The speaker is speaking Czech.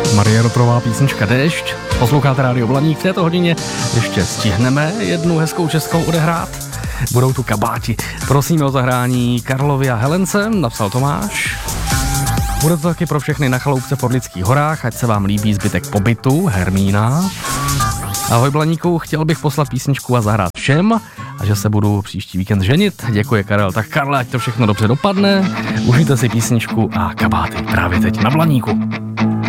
Marie Rotrová, písnička Déšť. Posloucháte Rádio Blaník. V této hodině ještě stihneme jednu hezkou českou odehrát. Budou tu kabáti. Prosíme o zahrání Karlovi a Helence, napsal Tomáš. Bude to taky pro všechny na chaloupce v Orlických horách, ať se vám líbí zbytek pobytu, Hermína. Ahoj Blaníku, chtěl bych poslat písničku a zahrát všem a že se budu příští víkend ženit. Děkuje Karel. Tak Karle, ať to všechno dobře dopadne. Užijte si písničku a kabáty právě teď na Blaníku.